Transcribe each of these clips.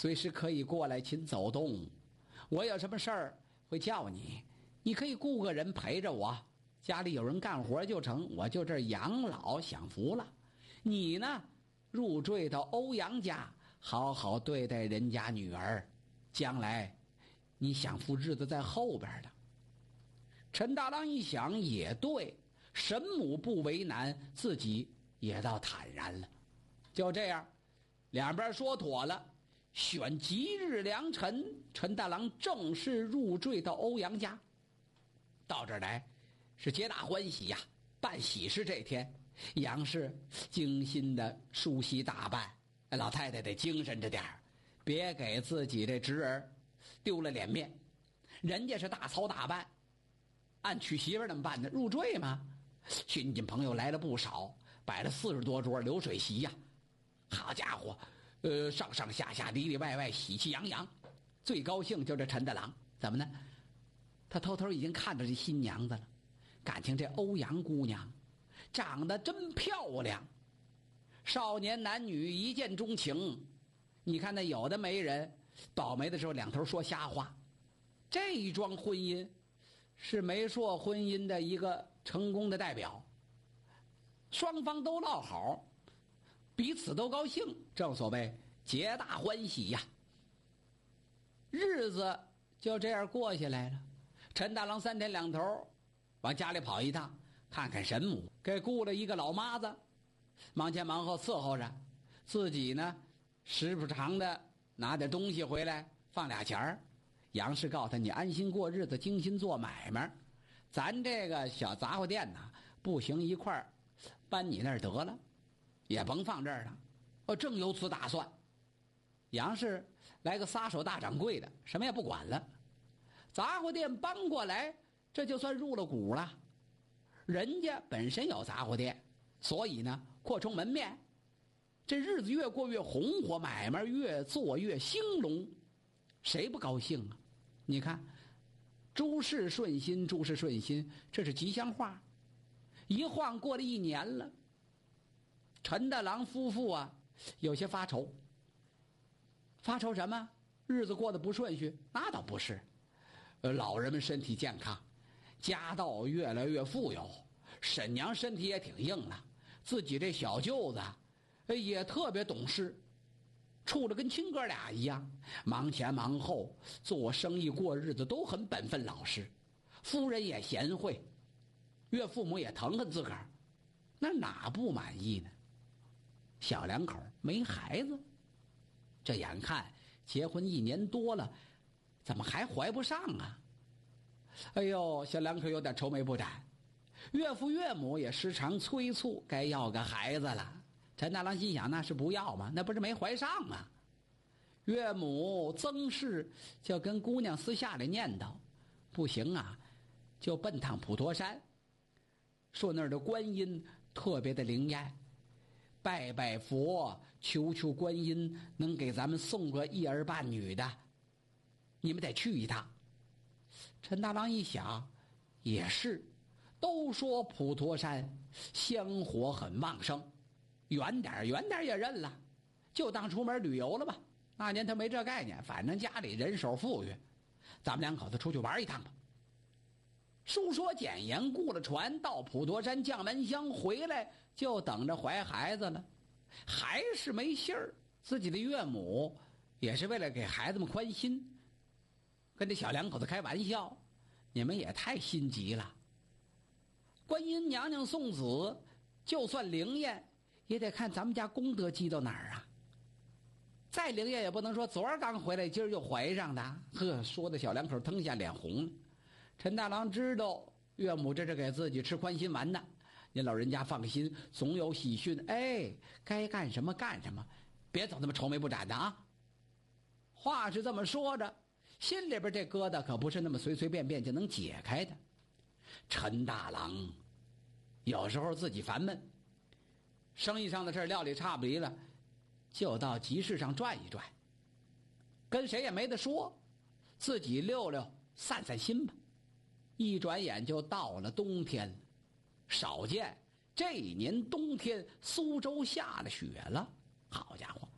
随时可以过来勤走动。我有什么事儿会叫你，你可以雇个人陪着我，家里有人干活就成，我就这儿养老享福了。你呢，入赘到欧阳家，好好对待人家女儿，将来你享福日子在后边的。陈大郎一想也对，神母不为难，自己也倒坦然了。就这样，两边说妥了，选吉日良辰，陈大郎正式入赘到欧阳家。到这儿来是皆大欢喜呀！办喜事这天，杨氏精心的梳洗打扮，老太太得精神着点儿，别给自己这侄儿丢了脸面。人家是大操大办，按娶媳妇那么办的，入赘嘛。亲戚朋友来了不少，摆了40多桌流水席呀。好家伙，上上下下里里外外喜气洋洋。最高兴就这陈大郎，怎么呢？他偷偷已经看着这新娘子了，感情这欧阳姑娘长得真漂亮，少年男女一见钟情。你看那有的媒人倒霉的时候两头说瞎话，这一桩婚姻是媒妁婚姻的一个成功的代表，双方都落好，彼此都高兴，正所谓皆大欢喜呀。日子就这样过下来了。陈大郎3天2头往家里跑一趟，看看神母，给雇了一个老妈子，忙前忙后伺候着，自己呢时不常的拿点东西回来放俩钱儿。杨氏告诉他，你安心过日子，精心做买卖，咱这个小杂货店呢不行，一块儿搬你那儿得了，也甭放这儿了。我正有此打算。杨氏来个撒手大掌柜的，什么也不管了，杂货店搬过来，这就算入了股了。人家本身有杂货店，所以呢扩充门面，这日子越过越红火，买卖越做越兴隆，谁不高兴啊？你看诸事顺心，诸事顺心，这是吉祥话。一晃过了1年了，陈大郎夫妇啊有些发愁。发愁什么？日子过得不顺序？那倒不是，老人们身体健康，家道越来越富有，婶娘身体也挺硬了，自己这小舅子也特别懂事，处着跟亲哥俩一样，忙前忙后，做生意过日子都很本分老实，夫人也贤惠，岳父母也疼恨自个儿，那哪不满意呢？小两口没孩子，这眼看结婚1年多了，怎么还怀不上啊？哎呦，小两口有点愁眉不展，岳父岳母也时常催促该要个孩子了。陈大郎心想，那是不要吗？那不是没怀上吗？岳母曾氏就跟姑娘私下里念叨，不行啊，就奔趟普陀山，说那儿的观音特别的灵验，拜拜佛，求求观音能给咱们送个一儿半女的，你们得去一趟。陈大郎一想，也是，都说普陀山香火很旺盛，远点也认了，就当出门旅游了吧。那年他没这概念，反正家里人手富裕，咱们两口子出去玩一趟吧。书说简言，雇了船到普陀山降门乡，回来就等着怀孩子了，还是没信儿。自己的岳母也是为了给孩子们宽心，跟这小两口子开玩笑，你们也太心急了。观音娘娘送子就算灵验，也得看咱们家功德积到哪儿啊。再灵验也不能说昨儿刚回来今儿就怀上的。呵，说的小两口腾下脸红了。陈大郎知道岳母这是给自己吃宽心丸的，您老人家放心，总有喜讯，该干什么干什么，别总那么愁眉不展的啊。话是这么说着，心里边这疙瘩可不是那么随随便便就能解开的。陈大郎有时候自己烦闷，生意上的事料理差不离了，就到集市上转一转，跟谁也没得说，自己溜溜散散心吧。一转眼就到了冬天了，少见这一年冬天苏州下了雪了。好家伙，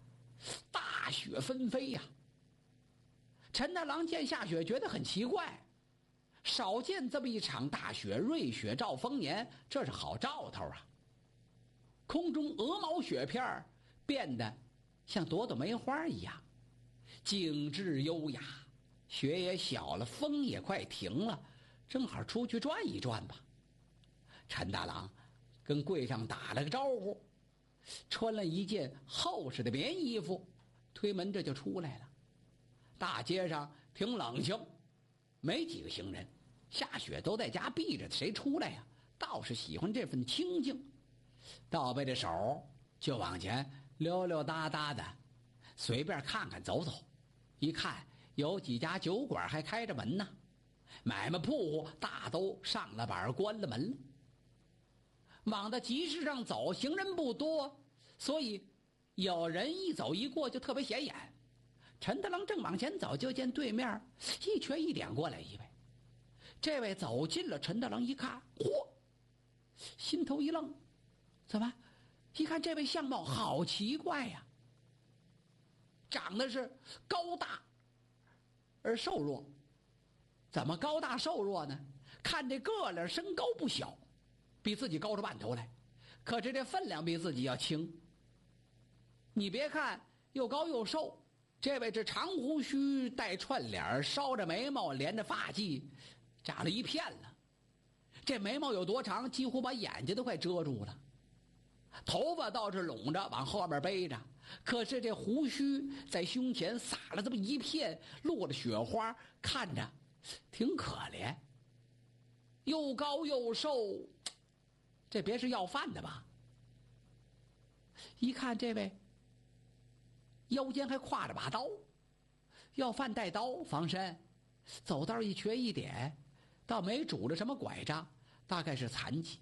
大雪纷飞呀。陈大郎见下雪，觉得很奇怪，少见这么一场大雪，瑞雪兆丰年，这是好兆头啊。空中鹅毛雪片变得像朵朵梅花一样，景致优雅，雪也小了，风也快停了，正好出去转一转吧。陈大郎跟柜上打了个招呼，穿了一件厚实的棉衣服，推门这就出来了。大街上挺冷清，没几个行人，下雪都在家闭着，谁出来呀？倒是喜欢这份清静，倒背着手就往前溜溜达达的，随便看看走走。一看有几家酒馆还开着门呢，买卖铺户大都上了板关了门了。往到集市上走，行人不多，所以有人一走一过就特别显眼。陈大郎正往前走，就见对面一瘸一点过来一位。这位走近了，陈大郎一看，嚯，心头一愣，怎么？一看这位相貌好奇怪呀，长得是高大而瘦弱。怎么高大瘦弱呢？看这个脸，身高不小，比自己高出半头来，可是这分量比自己要轻。你别看又高又瘦，这位这长胡须带串脸，烧着眉毛，连着发髻，长了一片了。这眉毛有多长，几乎把眼睛都快遮住了。头发倒是拢着往后边背着，可是这胡须在胸前撒了这么一片，落着雪花，看着挺可怜。又高又瘦，这别是要饭的吧？一看这位腰间还挎着把刀，要饭带刀防身，走道一瘸一点，倒没拄着什么拐杖，大概是残疾。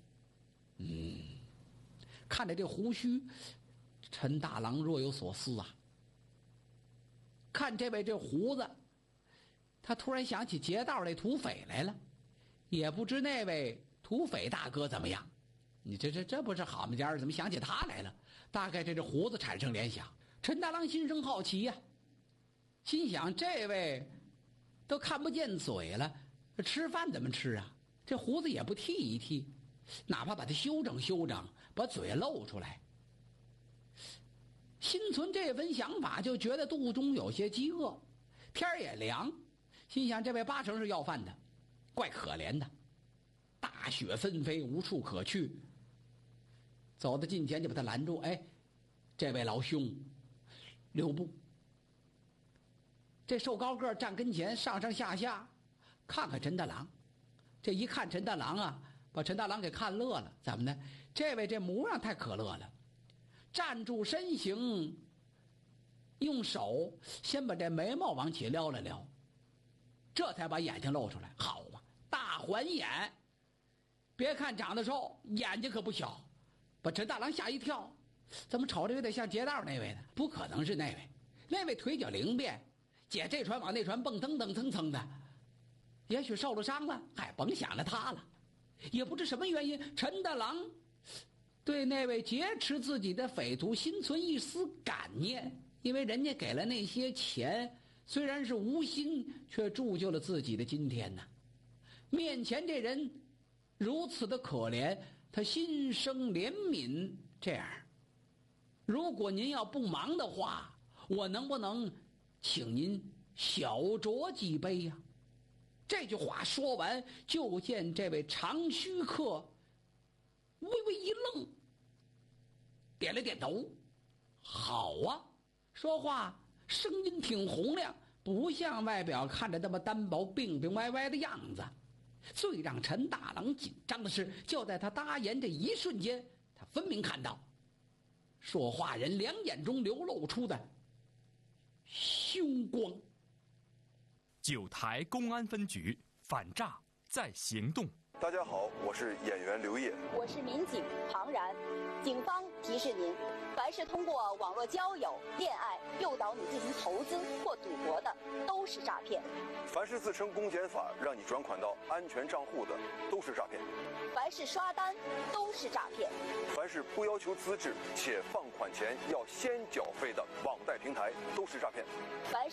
看着这胡须，陈大郎若有所思啊。看这位这胡子，他突然想起劫道那土匪来了，也不知那位土匪大哥怎么样。你这不是好嘛家，怎么想起他来了？大概这胡子产生联想。陈大郎心生好奇呀，心想这位都看不见嘴了，吃饭怎么吃啊？这胡子也不剃一剃，哪怕把它修整修整，把嘴露出来。心存这份想法，就觉得肚中有些饥饿，天也凉，心想这位八成是要饭的，怪可怜的。大雪纷飞，无处可去，走到近前就把他拦住。哎，这位老兄，留步。这瘦高个站跟前，上上下下看看陈大郎。这一看陈大郎啊，把陈大郎给看乐了。怎么呢？这位这模样太可乐了，站住身形，用手先把这眉毛往起撩了撩，这才把眼睛露出来。好嘛，大环眼，别看长得瘦，眼睛可不小，把陈大郎吓一跳。怎么瞅着有点像劫道那位呢？不可能是那位，那位腿脚灵便，解这船往那船蹦腾腾蹭蹭的，也许受了伤了，嗨，甭想着他了。也不知什么原因，陈大郎对那位劫持自己的匪徒心存一丝感念，因为人家给了那些钱，虽然是无心，却铸就了自己的今天呢。面前这人如此的可怜，他心生怜悯。这样，如果您要不忙的话，我能不能请您小酌几杯呀？这句话说完，就见这位长须客微微一愣，点了点头。好啊，说话声音挺洪亮，不像外表看着那么单薄病病歪歪的样子。最让陈大郎紧张的是，就在他答言这一瞬间，他分明看到说话人两眼中流露出的凶光。 九台公安分局反诈在行动。 大家好，我是演员刘烨， 我是民警庞然。警方提示您，凡是通过网络交友、恋爱诱导你进行投资或赌博的，都都是诈骗。 凡是自称公检法让你转款到安全账户的，都是诈骗。 凡是刷单，都是诈骗。 凡是不要求资质且放款前要先缴费的网贷平台，都是诈骗。 凡